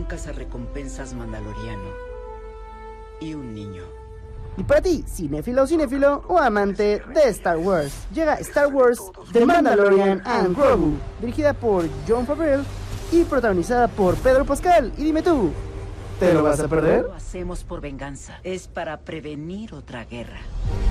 un cazarrecompensas mandaloriano y un niño. Y para ti, cinéfilo o amante de Star Wars, llega Star Wars The Mandalorian and Grogu, dirigida por Jon Favreau y protagonizada por Pedro Pascal. Y dime tú, ¿te lo vas a perder? No lo hacemos por venganza, es para prevenir otra guerra.